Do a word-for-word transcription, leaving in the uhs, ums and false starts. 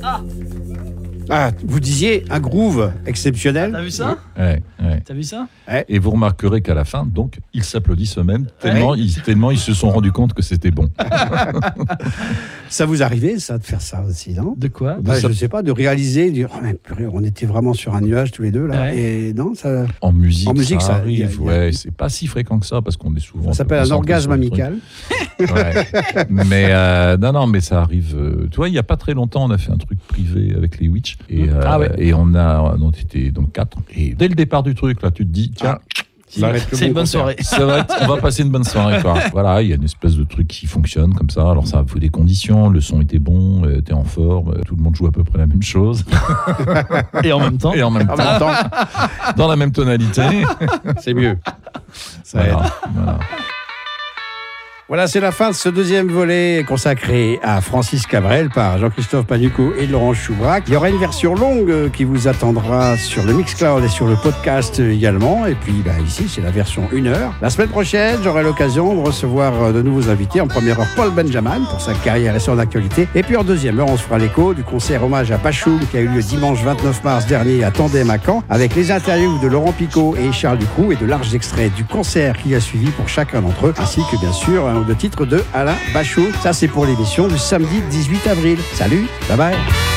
Ah. Ah, vous disiez un groove exceptionnel. T'as vu ça? Ouais, ouais. T'as vu ça? Et vous remarquerez qu'à la fin, donc, ils s'applaudissent eux-mêmes tellement, Ouais. ils, tellement ils se sont rendus compte que c'était bon. Ça vous arrivait, ça, de faire ça aussi, non? De quoi? Bah, ça- je sais pas, de réaliser, de dire, oh, mais purée, on était vraiment sur un nuage tous les deux, là. Ouais. Et non, ça, En musique, En musique, ça, ça, arrive. il y a- il y a- Ouais, c'est pas si fréquent que ça parce qu'on est souvent. ça s'appelle un concentré orgasme sur le truc. amical. Ouais. Mais euh, non, non, mais ça arrive. Euh, tu vois, il y a pas très longtemps, on a fait un truc privé avec les Witch et, euh, Ah ouais. et on a, on était donc quatre. Et dès le départ du truc, là, tu te dis, tiens. Ça va être le C'est bon une bonne concert. soirée. Ça va être- on va passer une bonne soirée, quoi. Voilà, il y a une espèce de truc qui fonctionne comme ça. Alors, ça a fait des conditions, le son était bon, euh, t'es en forme, euh, tout le monde joue à peu près la même chose. Et en même temps. Et en même En temps, même temps, dans la même tonalité. c'est mieux. Ça aide. Voilà, voilà. Voilà, c'est la fin de ce deuxième volet consacré à Francis Cabrel par Jean-Christophe Panucco et Laurent Choubrac. Il y aura une version longue qui vous attendra sur le Mixcloud et sur le podcast également. Et puis bah, ici, c'est la version une heure. La semaine prochaine, j'aurai l'occasion de recevoir de nouveaux invités. En première heure, Paul Benjamin pour sa carrière et son actualité. Et puis en deuxième heure, on se fera l'écho du concert hommage à Pachoum qui a eu lieu dimanche vingt-neuf mars dernier à Tandem à Caen, avec les interviews de Laurent Picot et Charles Ducroux et de larges extraits du concert qui a suivi pour chacun d'entre eux, ainsi que bien sûr un ou deux titres de Alain Bachung. Ça, c'est pour l'émission du samedi dix-huit avril. Salut, bye bye.